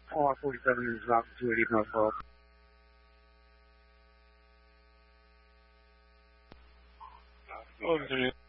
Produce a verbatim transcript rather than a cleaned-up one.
R forty-seven is about two eighty northwest. Oh,